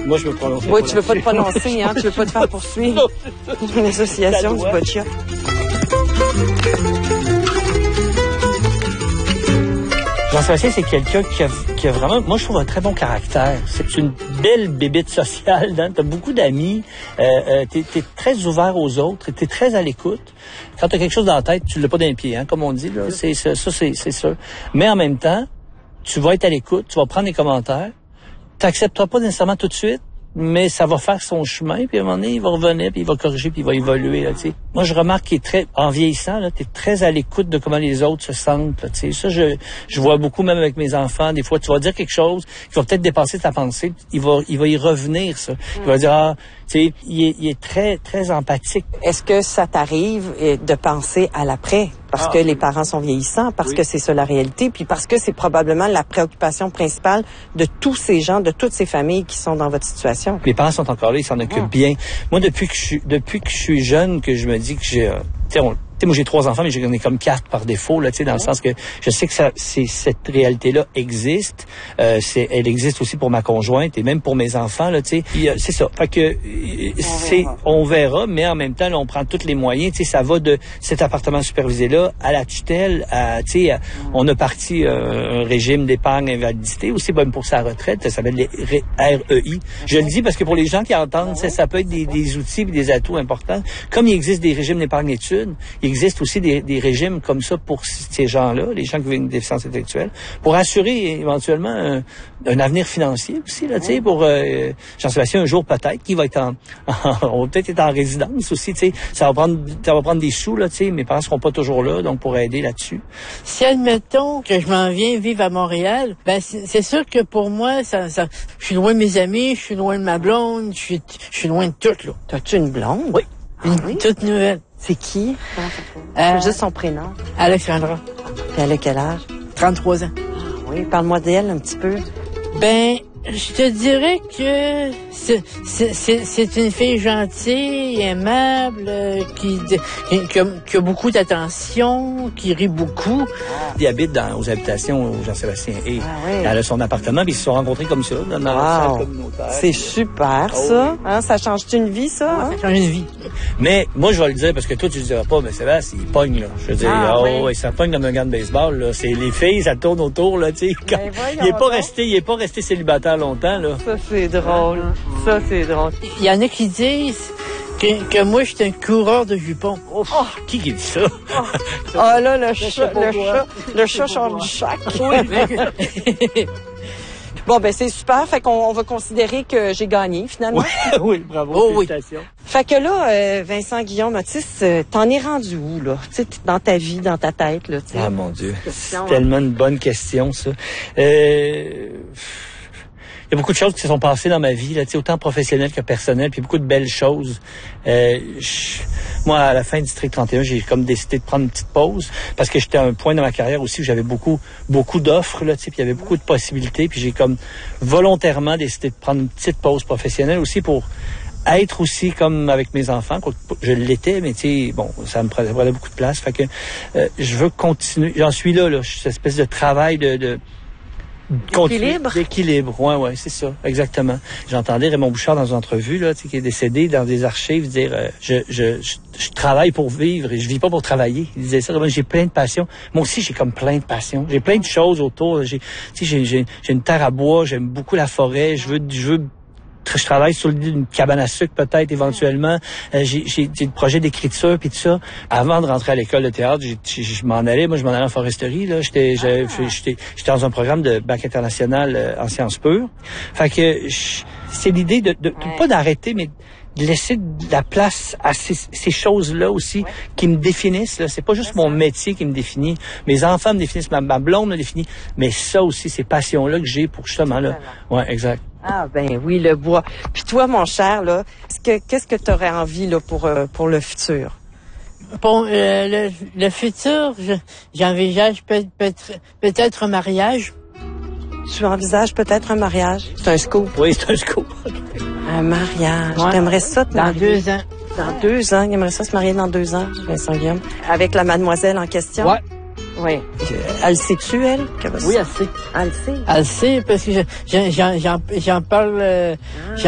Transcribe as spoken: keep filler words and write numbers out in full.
Moi, je me prononce. Oui, tu veux pas te prononcer, hein? Tu veux pas te faire poursuivre. Une association du boccia. Jean-Sébastien, c'est quelqu'un qui a, qui a vraiment, moi je trouve un très bon caractère. C'est une belle bébite sociale, hein? T'as beaucoup d'amis, euh, euh, t'es, t'es très ouvert aux autres, t'es très à l'écoute. Quand t'as quelque chose dans la tête, tu l'as pas d'un pied, hein, comme on dit, là. C'est, ça, ça c'est, c'est sûr. Mais en même temps, tu vas être à l'écoute, tu vas prendre des commentaires, t'accepteras pas nécessairement tout de suite, mais ça va faire son chemin, puis à un moment donné, il va revenir, puis il va corriger, puis il va évoluer, là, tu sais. Moi, je remarque qu'il est très, en vieillissant, là, t'es très à l'écoute de comment les autres se sentent, là, tu sais. Ça, je, je vois beaucoup, même avec mes enfants, des fois, tu vas dire quelque chose qui va peut-être dépasser ta pensée, il va, il va y revenir, ça. Il va dire, ah, tu sais, il est, il est très, très empathique. Est-ce que ça t'arrive de penser à l'après? Parce ah, que les parents sont vieillissants, parce oui. que c'est ça la réalité, puis parce que c'est probablement la préoccupation principale de tous ces gens, de toutes ces familles qui sont dans votre situation. Les parents sont encore là, ils s'en occupent ah. bien. Moi, depuis que je suis, depuis que je suis jeune, que je me dis que j'ai, euh, tu sais, on, moi j'ai trois enfants, mais j'en ai comme quatre par défaut, là, tu sais, dans le sens que je sais que ça, c'est, cette réalité-là existe. Euh, c'est, elle existe aussi pour ma conjointe et même pour mes enfants, là, tu sais. Euh, c'est ça. Fait que c'est, on verra, mais en même temps, là, on prend tous les moyens. Tu sais, ça va de cet appartement supervisé-là à la tutelle, à, tu sais, on a parti euh, un régime d'épargne invalidité aussi, même pour sa retraite. Ça s'appelle les R E I. Je le dis parce que pour les gens qui entendent, ça, ça peut être des, des outils et des atouts importants. Comme il existe des régimes d'épargne études, il existe aussi des, des régimes comme ça pour ces gens-là, les gens qui vivent une déficience intellectuelle, pour assurer éventuellement un, un avenir financier aussi, là, tu sais, pour euh, Jean-Sébastien, un jour peut-être, qui va être en, en on va peut-être être en résidence aussi, tu sais, ça va prendre, ça va prendre des sous, là, tu sais, mes parents seront pas toujours là, donc pour aider là-dessus. Si admettons que je m'en viens vivre à Montréal, ben c'est, c'est sûr que pour moi, ça, ça, je suis loin de mes amis, je suis loin de ma blonde, je suis, je suis loin de tout, là. T'as-tu une blonde? Oui. Une ah, oui? toute nouvelle. C'est qui? Euh, juste son prénom. Alexandra. Puis elle a quel âge? trente-trois ans. Ah oui, parle-moi d'elle un petit peu. Ben, je te dirais que c'est, c'est, c'est, c'est une fille gentille, aimable, euh, qui, qui, a, qui a beaucoup d'attention, qui rit beaucoup. Il habite dans, aux habitations où Jean-Sébastien est. Ah, oui. Elle a son appartement, puis ils se sont rencontrés comme ça, dans la wow. salle communautaire. C'est super, oh, ça. Oui. Hein, ça change-tu une vie, ça? Oui, hein? Ça change une vie. Mais moi, je vais le dire, parce que toi, tu le diras pas, mais Sébastien, il pogne, là. Je veux dire, ah, oh, oui. ça pogne dans un gant de baseball, là. C'est les filles, ça tourne autour, là, tu sais. Quand... Il est pas resté, il est pas resté célibataire longtemps, là. Ça, c'est drôle. Ça, c'est drôle. Il y en a qui disent que, que moi, je suis un coureur de jupons. Oh, qui qui dit ça? Ah, oh. oh, là, le chat, le chat, le chat change du chac. Oui. Bon, ben c'est super. Fait qu'on on va considérer que j'ai gagné, finalement. Oui, oui bravo, oh, félicitations. Oui. Fait que là, euh, Vincent Guillaume Otis, euh, t'en es rendu où, là? Tu sais, dans ta vie, dans ta tête, là, tu sais. Ah, mon Dieu. C'est hein? tellement une bonne question, ça. Euh... Il y a beaucoup de choses qui se sont passées dans ma vie, là, tu sais, autant professionnelles que personnelles, puis beaucoup de belles choses. Euh, je, moi, à la fin du District trente et un, j'ai comme décidé de prendre une petite pause parce que j'étais à un point dans ma carrière aussi où j'avais beaucoup, beaucoup d'offres, là, tu sais, puis il y avait beaucoup de possibilités, puis j'ai comme volontairement décidé de prendre une petite pause professionnelle aussi pour être aussi comme avec mes enfants. Je l'étais, mais tu sais, bon, ça me prenait, ça prenait beaucoup de place. Fait que euh, je veux continuer. J'en suis là, là, cette espèce de travail de, de D'équilibre. D'équilibre, ouais, ouais, c'est ça, exactement. J'entendais Raymond Bouchard dans une entrevue, là, tu sais, qui est décédé dans des archives, dire, euh, je, je, je, je travaille pour vivre et je vis pas pour travailler. Il disait ça, j'ai plein de passions. Moi aussi, j'ai comme plein de passions. J'ai plein de choses autour. J'ai, tu sais, j'ai, j'ai, j'ai une terre à bois, j'aime beaucoup la forêt, je veux, je veux je travaille sur l'idée d'une cabane à sucre peut-être éventuellement. Euh, j'ai, j'ai des projets d'écriture puis tout ça. Avant de rentrer à l'école de théâtre, j'ai, je m'en allais. Moi, je m'en allais en foresterie. Là, j'étais, ah. j'étais, j'étais dans un programme de bac international euh, en sciences pures. Fait que je, c'est l'idée de, de, de pas d'arrêter, mais de laisser de la place à ces, ces choses-là aussi ouais. qui me définissent. Là. C'est pas juste mon métier qui me définit. Mes enfants me définissent, ma, ma blonde me définit. Mais ça aussi, ces passions-là que j'ai pour justement là. Ouais, exact. Ah ben oui, le bois. Puis toi, mon cher, là, que, qu'est-ce que tu aurais envie là pour euh, pour le futur? Bon, euh, le, le futur, je, j'envisage peut, peut, peut-être un mariage. Tu envisages peut-être un mariage? C'est un scoop. Oui, c'est un scoop. Un mariage. Ouais. T'aimerais ça te dans marier? deux ans. Dans deux ans. J'aimerais ça se marier dans deux ans, Vincent Guillaume. Avec la mademoiselle en question? Ouais. Oui. Elle sait-tu, elle? Oui, elle sait. Elle sait? Elle sait, parce que je, j'en, j'en, j'en parle... Euh, ah.